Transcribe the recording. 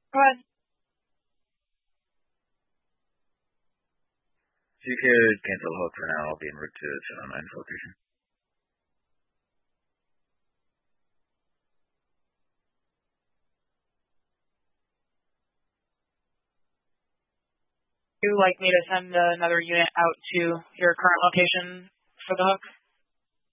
Go ahead. If you could cancel Hook for now, I'll be en route to 709 location. Would you like me to send another unit out to your current location for the Hook?